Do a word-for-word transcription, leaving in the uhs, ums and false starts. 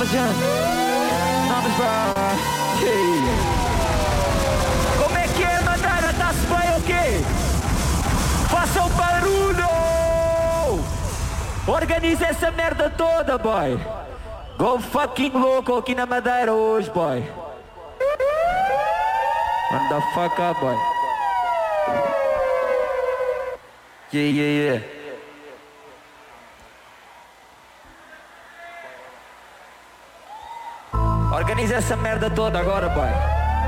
Vamos, gente. Vamos, bro. Como é que é, Madeira? Tá-se bem ou quê? Façam barulho! Organiza essa merda toda, boy. Go fucking louco aqui na Madeira hoje, boy. What the fuck up, boy? Yeah, yeah, yeah. Organiza essa merda toda agora, boy.